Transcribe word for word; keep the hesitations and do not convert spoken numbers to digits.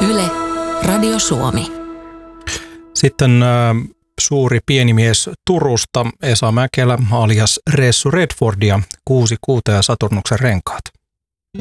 Yle, Radio Suomi. Sitten äh, suuri pieni mies Turusta, Esa Mäkelä alias Ressu Redford ja kuusi kuuta ja Saturnuksen renkaat.